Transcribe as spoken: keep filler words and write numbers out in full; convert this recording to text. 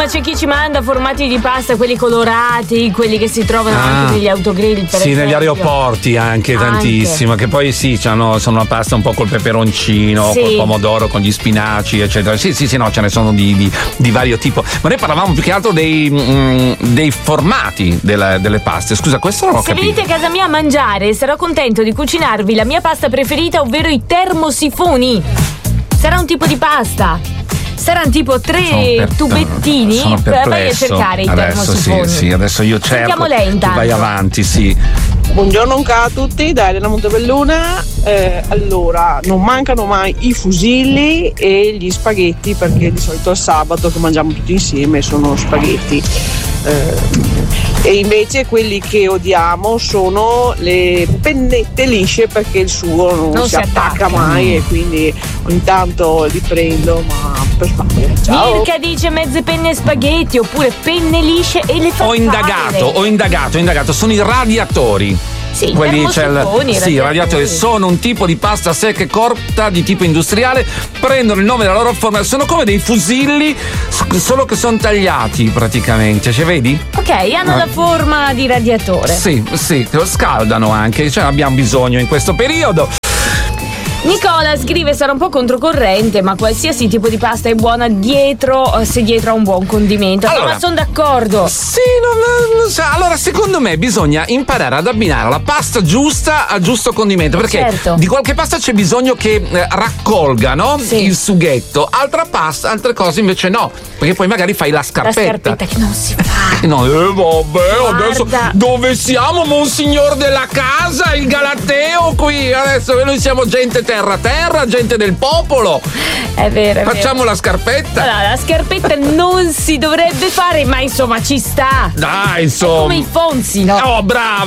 ma c'è chi ci manda formati di pasta, quelli colorati, quelli che si trovano Ah, anche negli autogrill, per sì, esempio. negli aeroporti anche, Anche. tantissimo. Che poi sì, c'hanno, sono una pasta un po' col peperoncino, Sì. col pomodoro, con gli spinaci, eccetera. Sì, sì, sì, no, ce ne sono di, di, di vario tipo. Ma noi parlavamo più che altro dei, mm, dei formati della- delle paste. Scusa, questo non ho Se capito. venite a casa mia a mangiare, sarò contento di cucinarvi la mia pasta preferita, ovvero i termosifoni. Sarà un tipo di pasta. Saranno tipo tre Sono per- tubettini. sono Vai a perplesso. cercare i Adesso termosifoni. sì, sì, adesso io cerco. Sentiamo lei Tu intanto. vai avanti, sì. Buongiorno a tutti, da Elena Montebelluna. Eh, allora, non mancano mai i fusilli e gli spaghetti, perché di solito il sabato che mangiamo tutti insieme sono spaghetti. Eh, e invece quelli che odiamo sono le pennette lisce, perché il sugo non, Non si, si attacca, attacca. mai, e quindi ogni tanto li prendo, ma per sbaglio. Ciao. Mirka dice mezze penne spaghetti oppure penne lisce e le farfalle. Ho indagato, ho indagato, ho indagato. Sono i radiatori. Sì, Quelli c'è il- termosifoni, sì, radiatori. i radiatori sono un tipo di pasta secca e corta di tipo industriale, prendono il nome della loro forma, sono come dei fusilli, s- solo che sono tagliati praticamente, cioè vedi? Ok, hanno Ah. la forma di radiatore. Sì, sì, lo scaldano anche, cioè abbiamo bisogno in questo periodo. Nicola scrive: sarà un po' controcorrente, ma qualsiasi tipo di pasta è buona dietro, eh, se dietro ha un buon condimento. Allora, no, ma sono d'accordo. Sì, non, non so. Allora, secondo me bisogna imparare ad abbinare la pasta giusta al giusto condimento. Perché Certo. di qualche pasta c'è bisogno che eh, raccolga, no? Sì. Il sughetto. Altra pasta, altre cose invece no. Perché poi magari fai la La scarpetta. scarpetta che non si fa. No, eh, vabbè, Guarda. adesso dove siamo, monsignor della casa, il Galateo qui? Adesso noi siamo gente terra terra, gente del popolo. È vero, è Facciamo vero. la scarpetta. Allora, la scarpetta non si dovrebbe fare, ma insomma ci sta. Dai, È insomma. come i Fonzi, no? Oh, bravo.